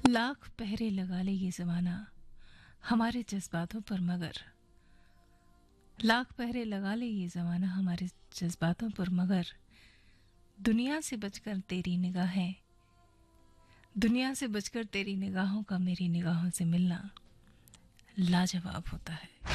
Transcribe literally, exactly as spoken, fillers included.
लाख पहरे लगा ले ये जमाना हमारे जज्बातों पर, मगर लाख पहरे लगा ले ये जमाना हमारे जज्बातों पर, मगर दुनिया से बचकर तेरी निगाहें, दुनिया से बचकर तेरी निगाहों का मेरी निगाहों से मिलना लाजवाब होता है।